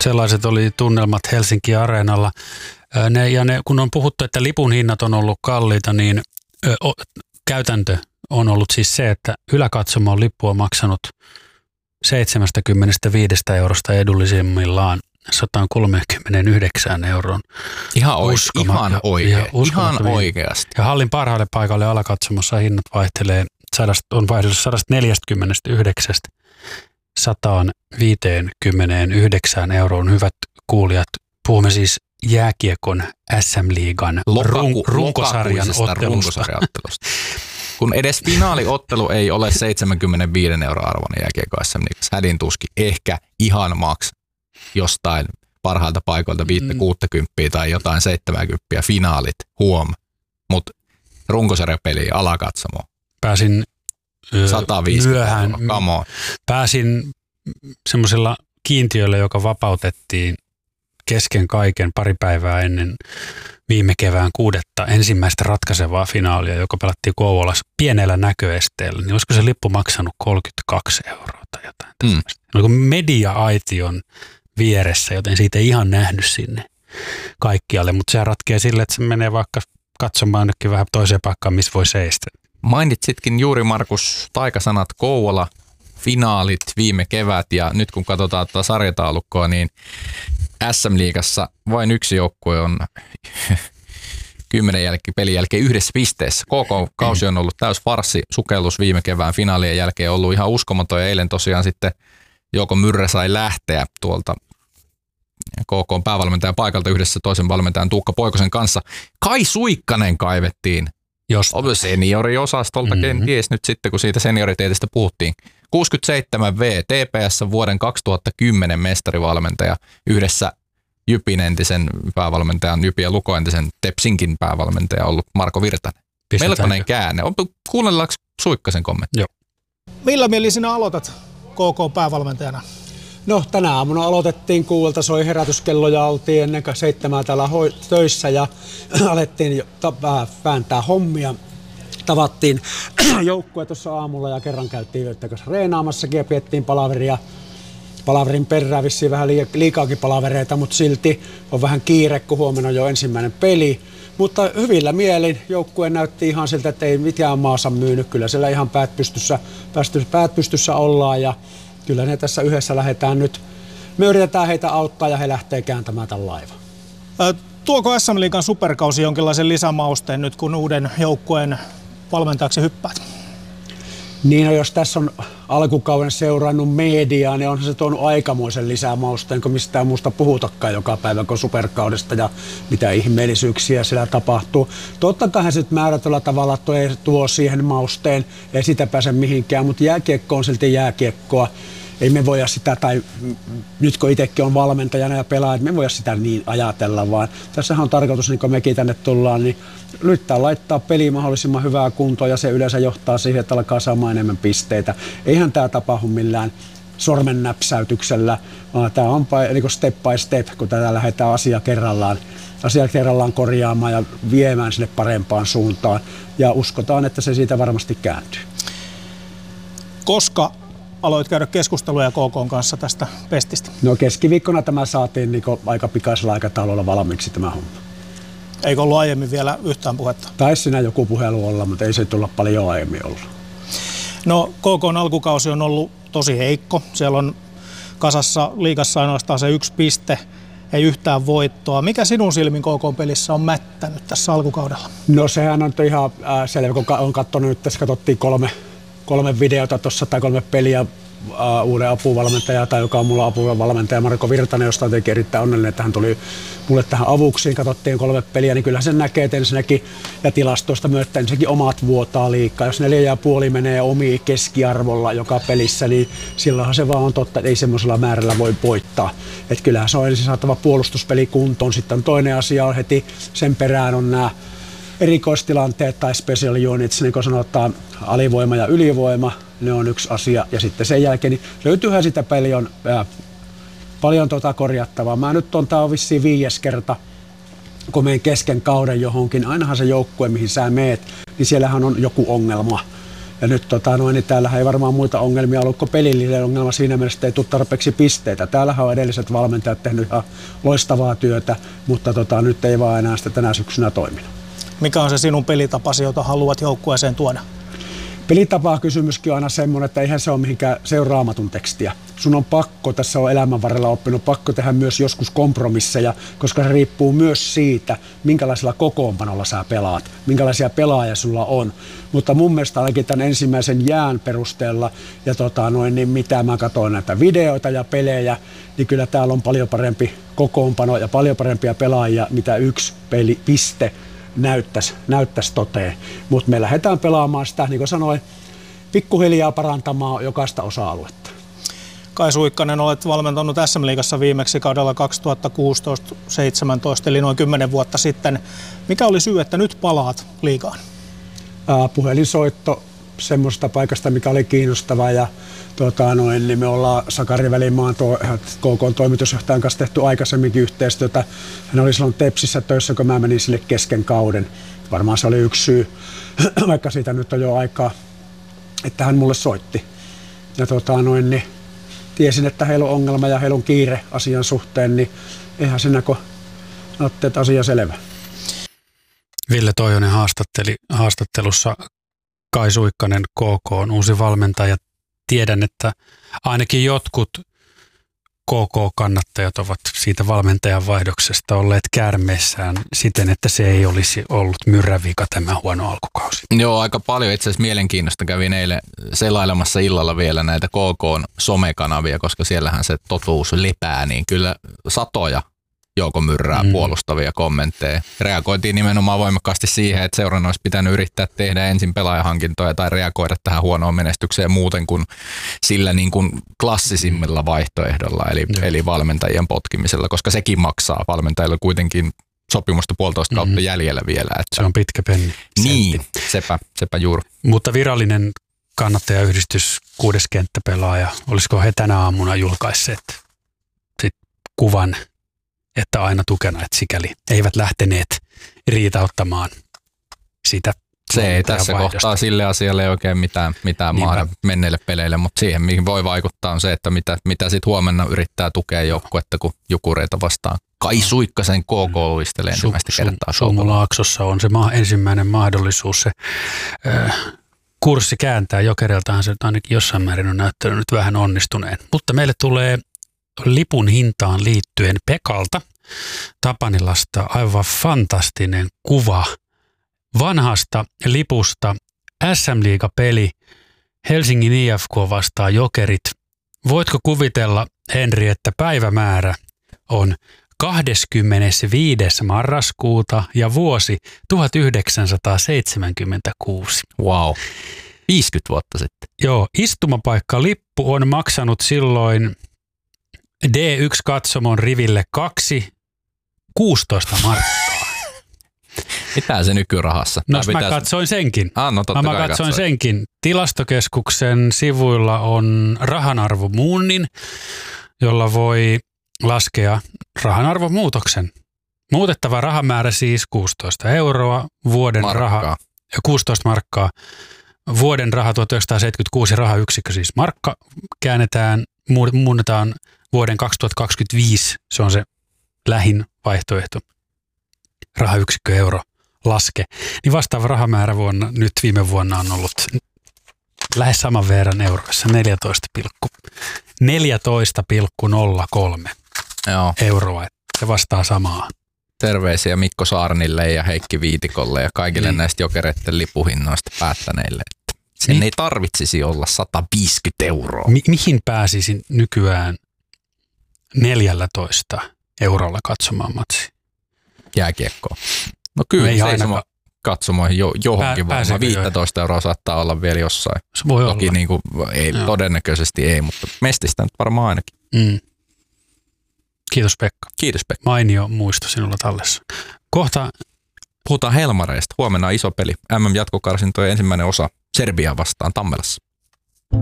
Sellaiset oli tunnelmat Helsinki Areenalla. Kun on puhuttu, että lipun hinnat on ollut kalliita, niin käytäntö on ollut siis se, että yläkatsomon lippu on maksanut 75 eurosta edullisimmillaan 139 euroon. Ihan oikeasti. Ja hallin parhaalle paikalle alakatsomossa hinnat vaihtelee, on vaihdellut 149 159 euroon. Hyvät kuulijat, puhumme siis jääkiekon SM-liigan runkosarjan ottelusta. Kun edes finaaliottelu ei ole 75 € arvoinen jääkiekko SM-liigassa, hädin tuski ehkä ihan maks jostain parhailta paikoilta 5-60 tai jotain 70 finaalit, mutta runkosarjapeli alakatsomo. Pääsin 150 €, come on. Pääsin semmoisella kiintiöllä, joka vapautettiin kesken kaiken pari päivää ennen viime kevään 6. ensimmäistä ratkaisevaa finaalia, joka pelattiin Kouvolassa pienellä näköesteellä, niin olisiko se lippu maksanut 32 € tai jotain tämmöistä. Oliko media-aition vieressä, joten siitä ei ihan nähnyt sinne kaikkialle, mutta se ratkeaa sille, että se menee vaikka katsomaan jonnekin vähän toiseen paikkaan, missä voi seistä. Mainitsitkin juuri, Markus, taikasanat Kouvola, finaalit viime kevät, ja nyt kun katsotaan tätä sarjataulukkoa, niin SM-liigassa vain yksi joukkue on 10 pelin jälkeen 1 pisteessä. KK-kausi on ollut täys farssi, sukellus viime kevään finaalien jälkeen on ollut ihan uskomaton, ja eilen tosiaan sitten Jouko Myrrä sai lähteä tuolta KK:n päävalmentajan paikalta yhdessä toisen valmentajan Tuukka Poikosen kanssa. Kai Suikkanen kaivettiin senioriosastolta, kenties nyt sitten, kun siitä senioriteetistä puhuttiin. 67V, TPS vuoden 2010 mestarivalmentaja yhdessä Jypin entisen päävalmentajan, Jypin ja Lukon entisen Tepsinkin päävalmentaja ollut Marko Virtanen. Melkoinen käänne. Kuunnellaanko Suikkasen kommentti? Joo. Millä mielin sinä aloitat KK-päävalmentajana? No, tänä aamuna aloitettiin 6, soi herätyskello ja oltiin ennen kuin 7 täällä töissä ja alettiin vääntää hommia. Tavattiin joukkue tuossa aamulla ja kerran käytiin yöttäkössä reenaamassakin ja piettiin palaveria. Palaverin perään vissiin vähän liikaakin palavereita, mutta silti on vähän kiire, kun huomenna on jo ensimmäinen peli. Mutta hyvillä mielin joukkue näytti ihan siltä, että ei mitään maassa myynyt. Kyllä siellä ihan päät pystyssä ollaan ja kyllä ne tässä yhdessä lähdetään nyt. Me yritetään heitä auttaa ja he lähtee kääntämään tämän laivan. Tuoko SM-liigan superkausi jonkinlaisen lisämausteen nyt, kun uuden joukkueen valmentajaksi hyppäät? Niin, no, jos tässä on alkukauden seurannut mediaa, niin onhan se tuonut aikamoisen lisämausteen, kun mistään muusta puhutakaan joka päivä kuin superkaudesta ja mitä ihmeellisyyksiä siellä tapahtuu. Totta kai se nyt määrätyllä tavalla tuo siihen mausteen, ei sitä pääse mihinkään, mutta jääkiekko on silti jääkiekkoa. Ei me voida sitä, tai nyt kun itsekin on valmentajana ja pelaa, me voida sitä niin ajatella, vaan tässähän on tarkoitus, niin kun mekin tänne tullaan, niin yrittää laittaa peli mahdollisimman hyvää kuntoa ja se yleensä johtaa siihen, että alkaa saamaan enemmän pisteitä. Eihän tämä tapahdu millään sormennäpsäytyksellä, vaan tämä on niin step by step, kun tätä lähdetään asia kerrallaan korjaamaan ja viemään sinne parempaan suuntaan. Ja uskotaan, että se siitä varmasti kääntyy. Koska aloit käydä keskusteluja KK:n kanssa tästä pestistä? No keskiviikkona tämä saatiin niin aika pikaisella aikataululla valmiiksi tämä homma. Eikö ollut aiemmin vielä yhtään puhetta? Taisi siinä joku puhelu olla, mutta ei se tulla paljon aiemmin olla. No KK:n alkukausi on ollut tosi heikko. Siellä on kasassa liigassa ainoastaan se 1 piste, ei yhtään voittoa. Mikä sinun silmin KK:n pelissä on mättänyt tässä alkukaudella? No sehän on ihan selvä, kun on katsonut nyt, tässä katsottiin kolme videota tuossa tai 3 peliä uuden apuvalmentaja tai joka on mulla apuvalmentaja Marko Virtanen, josta on tietenkin erittäin onnellinen, että hän tuli mulle tähän avuksiin. Katsottiin 3 peliä, niin kyllä sen näkee, että ensinnäkin ja tilastoista myös, että ensinnäkin omat vuotaa liikaa. Jos 4,5 menee omiin keskiarvolla joka pelissä, niin silloinhan se vaan on totta, että ei semmoisella määrällä voi voittaa. Että kyllähän se on ensin saatava puolustuspeli kuntoon. Sitten toinen asia on heti sen perään on nämä erikoistilanteet tai special units, niin kuin sanotaan, alivoima ja ylivoima, ne on yksi asia. Ja sitten sen jälkeen niin löytyyhän sitä paljon korjattavaa. Tää on vissiin 5. kerta, kun menen kesken kauden johonkin. Ainahan se joukkue, mihin sä meet, niin siellähän on joku ongelma. Ja nyt niin täällähän ei varmaan muita ongelmia ollut kuin pelillinen ongelma siinä mielessä, että ei tule tarpeeksi pisteitä. Täällähän on edelliset valmentajat tehnyt ihan loistavaa työtä, mutta nyt ei vaan enää sitä tänä syksynä toiminut. Mikä on se sinun pelitapasi, jota haluat joukkueeseen tuoda? Pelitapaa kysymyskin on aina semmoinen, että eihän se ole mihinkään Raamatun tekstiä. Sun on pakko, tässä on elämän varrella oppinut, pakko tehdä myös joskus kompromisseja, koska se riippuu myös siitä, minkälaisella kokoonpanolla sä pelaat, minkälaisia pelaajia sulla on. Mutta mun mielestä ainakin tämän ensimmäisen jään perusteella ja niin mitä mä katsoin näitä videoita ja pelejä, niin kyllä täällä on paljon parempi kokoonpano ja paljon parempia pelaajia, mitä yksi piste näyttäisi toteen. Mutta me lähdetään pelaamaan sitä, niin kuin sanoin, pikkuhiljaa parantamaan jokaista osa-aluetta. Kai Suikkanen, olet valmentanut SM-liigassa viimeksi kaudella 2016-17, eli noin 10 vuotta sitten. Mikä oli syy, että nyt palaat liigaan? Puhelinsoitto semmoista paikasta, mikä oli kiinnostavaa ja niin me ollaan Sakari Välimaan KK-toimitusjohtajan kanssa tehty aikaisemminkin yhteistyötä. Hän oli silloin Tepsissä töissä, kun mä menin sille kesken kauden. Varmaan se oli yksi syy, vaikka siitä nyt on jo aikaa, että hän mulle soitti. Ja niin tiesin, että heillä on ongelma ja heillä on kiire asian suhteen, niin eihän siinä kun ajattelin, että asia selvä. Ville Toijonen haastattelussa Kai Suikkanen, KK on uusi valmentaja. Tiedän, että ainakin jotkut KK-kannattajat ovat siitä valmentajan vaihdoksesta olleet käärmeessään siten, että se ei olisi ollut myrrävika tämä huono alkukausi. Joo, aika paljon itse asiassa mielenkiinnosta kävin eilen selailemassa illalla vielä näitä KK-somekanavia, koska siellähän se totuus lepää, niin kyllä satoja joukomyrrää puolustavia kommentteja. Reagoitiin nimenomaan voimakkaasti siihen, että seuran olisi pitänyt yrittää tehdä ensin pelaajahankintoja tai reagoida tähän huonoon menestykseen muuten kuin sillä niin kuin klassisimmilla vaihtoehdolla, eli valmentajien potkimisella, koska sekin maksaa. Valmentajilla kuitenkin sopimusta 1,5 kautta jäljellä vielä. Että se on pitkä penni. Niin, sepä juuri. Mutta virallinen kannattajayhdistys 6. kenttäpelaaja, olisiko he tänä aamuna julkaisseet sit kuvan, että aina tukena, että sikäli eivät lähteneet riitauttamaan sitä. Se ei tässä kohtaa sille asialle ei oikein mitään maada menneille peleille, mutta siihen mihin voi vaikuttaa on se, että mitä sitten huomenna yrittää tukea joukkuetta, kun Jukureita vastaan. Kai Suikkasen KK luistelee ensimmäistä kertaa. Suomulaaksossa on se ensimmäinen mahdollisuus, se kurssi kääntää. Jokeriltahan se ainakin jossain määrin on näyttänyt nyt vähän onnistuneen. Mutta meille tulee lipun hintaan liittyen Pekalta Tapanilasta aivan fantastinen kuva vanhasta lipusta. SM-liigapeli Helsingin IFK vastaan Jokerit. Voitko kuvitella, Henri, että päivämäärä on 25. marraskuuta ja vuosi 1976. Wow, 50 vuotta sitten. Joo, istumapaikkalippu on maksanut silloin D1-katsomon riville 16 markkaa. Mitä se nykyrahassa? No mä katsoin senkin. Mä katsoin senkin. Tilastokeskuksen sivuilla on rahanarvomuunnin, jolla voi laskea rahanarvomuutoksen. Muutettava rahamäärä siis 16 euroa, vuoden raha 16 markkaa. Vuoden raha 1976 rahayksikkö siis markka käännetään, muunnetaan vuoden 2025, se on se lähin vaihtoehto, rahayksikkö euro laske. Niin vastaava rahamäärä viime vuonna on ollut lähes saman verran euroissa, 14,03 euroa. Se vastaa samaa. Terveisiä Mikko Saarnille ja Heikki Viitikolle ja kaikille näistä Jokereiden lipuhinnoista päättäneille. Sen ei tarvitsisi olla 150 euroa. Mihin pääsisin nykyään 14 eurolla katsomaan matsia? Jääkiekkoa. No kyllä, seisoma katsomoihin johonkin varmaan 15 euroa saattaa olla vielä jossain. Se voi Toki olla. Niin kuin, todennäköisesti ei, mutta mestistä nyt varmaan ainakin. Kiitos Pekka. Kiitos Pekka. Mainio muisto sinulla tallessa. Kohta puhutaan Helmareista. Huomenna on iso peli. MM-jatkokarsintojen ensimmäinen osa Serbiaa vastaan Tammelassa.